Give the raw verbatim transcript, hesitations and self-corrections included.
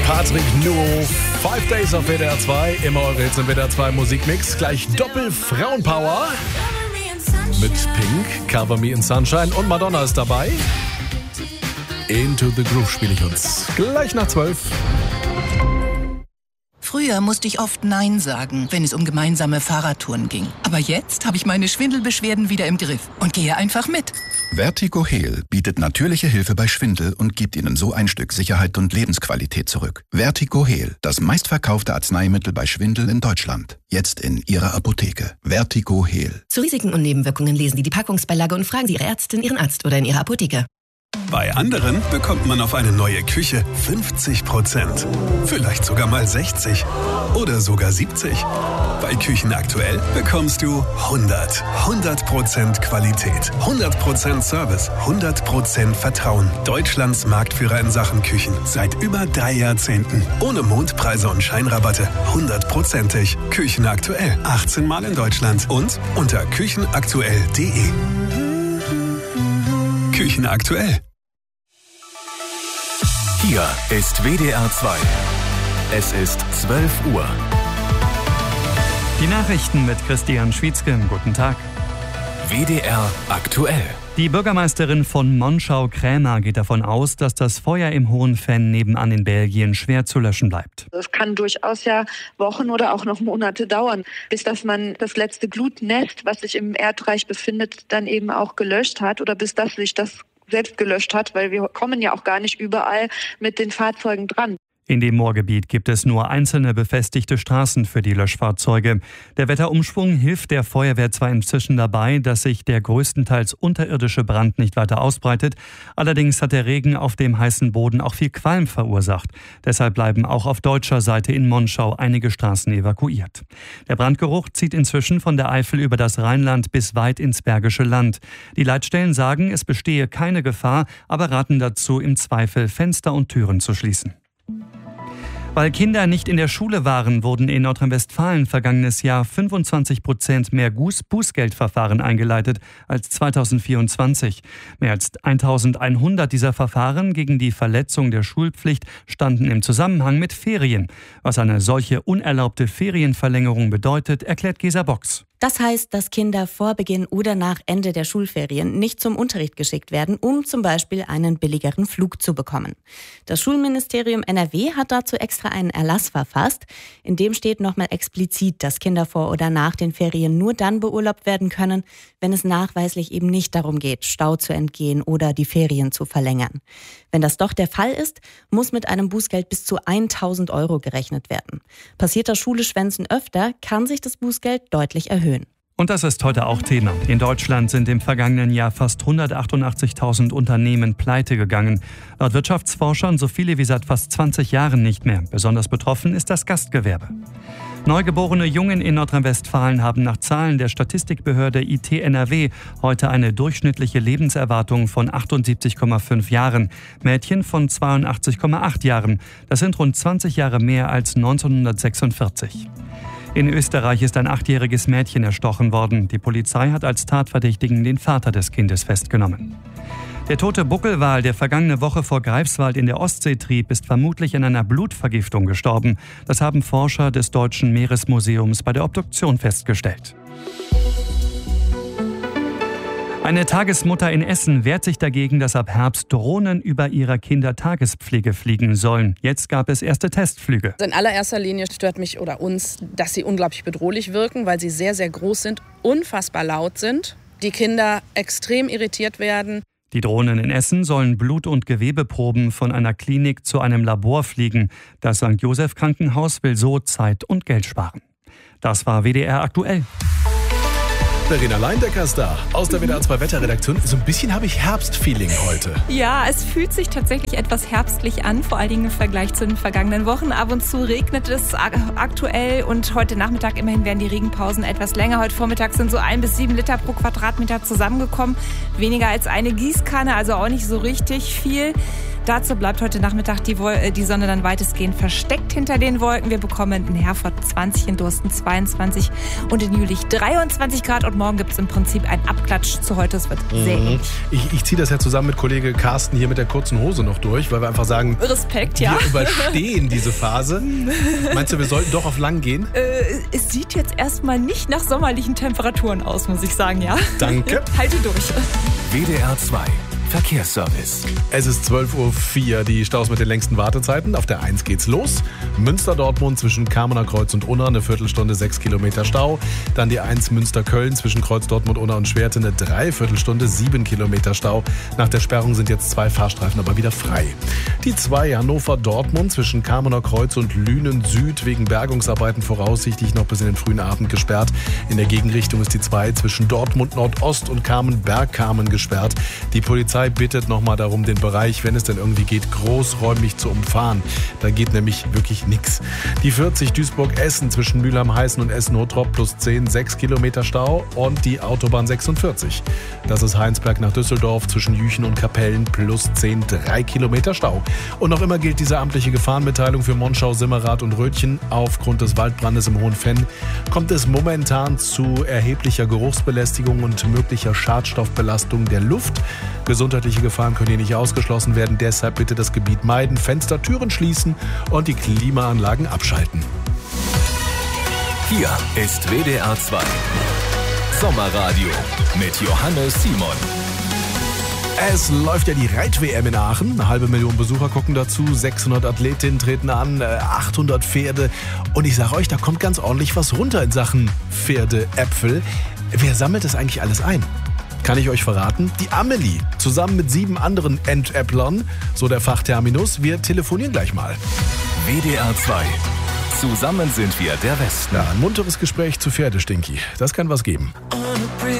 Patrick Nuo, Five Days auf W D R zwei, immer eure Hits im W D R zwei Musikmix. Gleich Doppel-Frauenpower mit Pink, Cover Me in Sunshine und Madonna ist dabei. Into the Groove spiele ich uns gleich nach zwölf. Früher musste ich oft Nein sagen, wenn es um gemeinsame Fahrradtouren ging. Aber jetzt habe ich meine Schwindelbeschwerden wieder im Griff und gehe einfach mit. Vertigo Heal bietet natürliche Hilfe bei Schwindel und gibt Ihnen so ein Stück Sicherheit und Lebensqualität zurück. Vertigo Heal, das meistverkaufte Arzneimittel bei Schwindel in Deutschland. Jetzt in Ihrer Apotheke. Vertigo Heal. Zu Risiken und Nebenwirkungen lesen Sie die Packungsbeilage und fragen Sie Ihre Ärztin, Ihren Arzt oder in Ihrer Apotheke. Bei anderen bekommt man auf eine neue Küche fünfzig Prozent. Vielleicht sogar mal sechzig oder sogar siebzig. Bei Küchen aktuell bekommst du hundert. hundert Prozent Qualität, hundert Prozent Service, hundert Prozent Vertrauen. Deutschlands Marktführer in Sachen Küchen. Seit über drei Jahrzehnten. Ohne Mondpreise und Scheinrabatte. hundertprozentig. Küchen aktuell. achtzehn Mal in Deutschland. Und unter küchenaktuell punkt de. Küchen aktuell. Hier ist W D R zwei. Es ist zwölf Uhr. Die Nachrichten mit Christian Schwietzke. Guten Tag. W D R aktuell. Die Bürgermeisterin von Monschau-Krämer geht davon aus, dass das Feuer im Hohenfenn nebenan in Belgien schwer zu löschen bleibt. Das kann durchaus ja Wochen oder auch noch Monate dauern, bis dass man das letzte Glutnest, was sich im Erdreich befindet, dann eben auch gelöscht hat oder bis dass sich das selbst gelöscht hat, weil wir kommen ja auch gar nicht überall mit den Fahrzeugen dran. In dem Moorgebiet gibt es nur einzelne befestigte Straßen für die Löschfahrzeuge. Der Wetterumschwung hilft der Feuerwehr zwar inzwischen dabei, dass sich der größtenteils unterirdische Brand nicht weiter ausbreitet. Allerdings hat der Regen auf dem heißen Boden auch viel Qualm verursacht. Deshalb bleiben auch auf deutscher Seite in Monschau einige Straßen evakuiert. Der Brandgeruch zieht inzwischen von der Eifel über das Rheinland bis weit ins Bergische Land. Die Leitstellen sagen, es bestehe keine Gefahr, aber raten dazu, im Zweifel Fenster und Türen zu schließen. Weil Kinder nicht in der Schule waren, wurden in Nordrhein-Westfalen vergangenes Jahr fünfundzwanzig Prozent mehr Bußgeldverfahren eingeleitet als zweitausendvierundzwanzig. Mehr als eintausendeinhundert dieser Verfahren gegen die Verletzung der Schulpflicht standen im Zusammenhang mit Ferien. Was eine solche unerlaubte Ferienverlängerung bedeutet, erklärt Gesa Box. Das heißt, dass Kinder vor Beginn oder nach Ende der Schulferien nicht zum Unterricht geschickt werden, um zum Beispiel einen billigeren Flug zu bekommen. Das Schulministerium N R W hat dazu extra einen Erlass verfasst. In dem steht nochmal explizit, dass Kinder vor oder nach den Ferien nur dann beurlaubt werden können, wenn es nachweislich eben nicht darum geht, Stau zu entgehen oder die Ferien zu verlängern. Wenn das doch der Fall ist, muss mit einem Bußgeld bis zu tausend Euro gerechnet werden. Passiert das Schule-Schwänzen öfter, kann sich das Bußgeld deutlich erhöhen. Und das ist heute auch Thema. In Deutschland sind im vergangenen Jahr fast hundertachtundachtzigtausend Unternehmen pleite gegangen. Laut Wirtschaftsforschern so viele wie seit fast zwanzig Jahren nicht mehr. Besonders betroffen ist das Gastgewerbe. Neugeborene Jungen in Nordrhein-Westfalen haben nach Zahlen der Statistikbehörde I T N R W heute eine durchschnittliche Lebenserwartung von achtundsiebzig Komma fünf Jahren. Mädchen von zweiundachtzig Komma acht Jahren. Das sind rund zwanzig Jahre mehr als neunzehnhundertsechsundvierzig. In Österreich ist ein achtjähriges Mädchen erstochen worden. Die Polizei hat als Tatverdächtigen den Vater des Kindes festgenommen. Der tote Buckelwal, der vergangene Woche vor Greifswald in der Ostsee trieb, ist vermutlich an einer Blutvergiftung gestorben. Das haben Forscher des Deutschen Meeresmuseums bei der Obduktion festgestellt. Eine Tagesmutter in Essen wehrt sich dagegen, dass ab Herbst Drohnen über ihrer Kinder Tagespflege fliegen sollen. Jetzt gab es erste Testflüge. In allererster Linie stört mich oder uns, dass sie unglaublich bedrohlich wirken, weil sie sehr, sehr groß sind, unfassbar laut sind, die Kinder extrem irritiert werden. Die Drohnen in Essen sollen Blut- und Gewebeproben von einer Klinik zu einem Labor fliegen. Das Sankt Joseph Krankenhaus will so Zeit und Geld sparen. Das war W D R aktuell. Verena Leindecker ist da, aus der W D R zwei Wetterredaktion. So ein bisschen habe ich Herbstfeeling heute. Ja, es fühlt sich tatsächlich etwas herbstlich an, vor allen Dingen im Vergleich zu den vergangenen Wochen. Ab und zu regnet es aktuell und heute Nachmittag immerhin werden die Regenpausen etwas länger. Heute Vormittag sind so ein bis sieben Liter pro Quadratmeter zusammengekommen. Weniger als eine Gießkanne, also auch nicht so richtig viel. Dazu bleibt heute Nachmittag die, Wol- die Sonne dann weitestgehend versteckt hinter den Wolken. Wir bekommen in Herford zwanzig, in Dursten zweiundzwanzig und in Jülich dreiundzwanzig Grad. Und morgen gibt es im Prinzip einen Abklatsch zu heute. Es wird mhm. sehr ähnlich. Ich, ich ziehe das ja zusammen mit Kollege Carsten hier mit der kurzen Hose noch durch, weil wir einfach sagen, Respekt, ja. wir überstehen diese Phase. Meinst du, wir sollten doch auf lang gehen? Äh, es sieht jetzt erstmal nicht nach sommerlichen Temperaturen aus, muss ich sagen, ja. Danke. Halte durch. W D R zwei Verkehrsservice. Es ist zwölf Uhr vier, die Staus mit den längsten Wartezeiten. Auf der eins geht's los. Münster-Dortmund zwischen Kamener Kreuz und Unna, eine Viertelstunde, sechs Kilometer Stau. Dann die eins Münster-Köln zwischen Kreuz Dortmund, Unna und Schwerte, eine Dreiviertelstunde, sieben Kilometer Stau. Nach der Sperrung sind jetzt zwei Fahrstreifen aber wieder frei. Die zwei Hannover-Dortmund zwischen Kamener Kreuz und Lünen Süd wegen Bergungsarbeiten voraussichtlich noch bis in den frühen Abend gesperrt. In der Gegenrichtung ist die zwei zwischen Dortmund Nordost und Kamen-Bergkamen gesperrt. Die Polizei bittet nochmal darum, den Bereich, wenn es denn irgendwie geht, großräumig zu umfahren. Da geht nämlich wirklich nichts. Die vierzig Duisburg-Essen zwischen Mülheim-Heißen und Essen-Hottrop plus zehn, sechs Kilometer Stau. Und die Autobahn sechsundvierzig. Das ist Heinsberg nach Düsseldorf zwischen Jüchen und Kapellen plus zehn, drei Kilometer Stau. Und noch immer gilt diese amtliche Gefahrenmitteilung für Monschau, Simmerath und Rötchen. Aufgrund des Waldbrandes im Hohenfenn kommt es momentan zu erheblicher Geruchsbelästigung und möglicher Schadstoffbelastung der Luft. Gesundheitliche Gefahren können hier nicht ausgeschlossen werden. Deshalb bitte das Gebiet meiden, Fenster, Türen schließen und die Klimaanlagen abschalten. Hier ist W D R zwei Sommerradio mit Johannes Simon. Es läuft ja die Reit-W M in Aachen. Eine halbe Million Besucher gucken dazu. sechshundert Athletinnen treten an, achthundert Pferde. Und ich sage euch, da kommt ganz ordentlich was runter in Sachen Pferdeäpfel. Wer sammelt das eigentlich alles ein? Kann ich euch verraten? Die Amelie, zusammen mit sieben anderen Entäpplern, so der Fachterminus. Wir telefonieren gleich mal. W D R zwei. Zusammen sind wir der Westen. Ja, ein munteres Gespräch zu Pferdestinky. Das kann was geben.